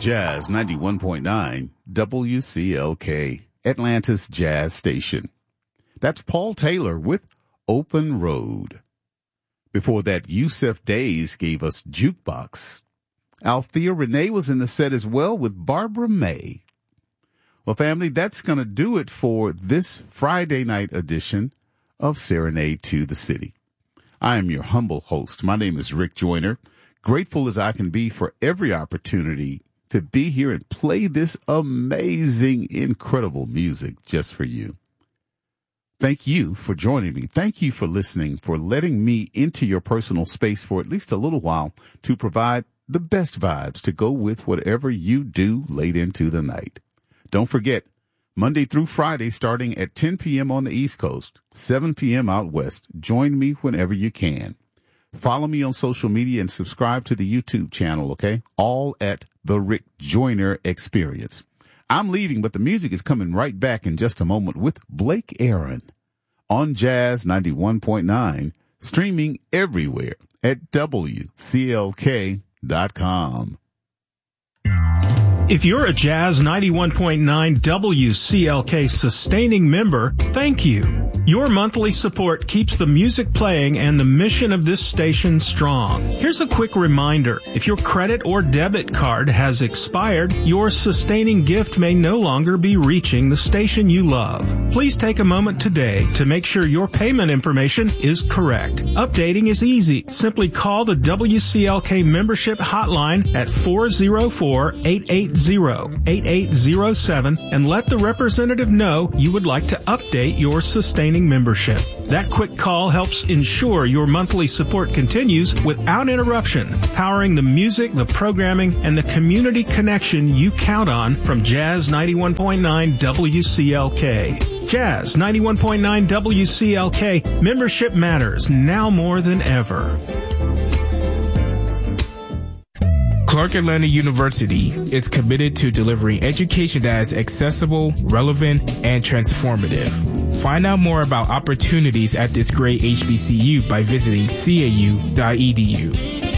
Jazz 91.9 WCLK, Atlanta's Jazz Station. That's Paul Taylor with Open Road. Before that, Yusef Days gave us Jukebox. Althea Renee was in the set as well with Barbara May. Well, family, that's going to do it for this Friday night edition of Serenade to the City. I am your humble host. My name is Rick Joyner. Grateful as I can be for every opportunity to be here and play this amazing, incredible music just for you. Thank you for joining me. Thank you for listening, for letting me into your personal space for at least a little while to provide the best vibes to go with whatever you do late into the night. Don't forget, Monday through Friday, starting at 10 p.m. on the East Coast, 7 p.m. out West. Join me whenever you can. Follow me on social media and subscribe to the YouTube channel, okay? All at The Rick Joyner Experience. I'm leaving, but the music is coming right back in just a moment with Blake Aaron on Jazz 91.9, streaming everywhere at WCLK.com. If you're a Jazz 91.9 WCLK sustaining member, thank you. Your monthly support keeps the music playing and the mission of this station strong. Here's a quick reminder. If your credit or debit card has expired, your sustaining gift may no longer be reaching the station you love. Please take a moment today to make sure your payment information is correct. Updating is easy. Simply call the WCLK membership hotline at 404-880-8807 and let the representative know you would like to update your sustaining membership. That quick call helps ensure your monthly support continues without interruption, powering the music, the programming, and the community connection you count on from Jazz 91.9 WCLK. Jazz 91.9 WCLK, membership matters now more than ever. Clark Atlanta University is committed to delivering education that is accessible, relevant, and transformative. Find out more about opportunities at this great HBCU by visiting cau.edu.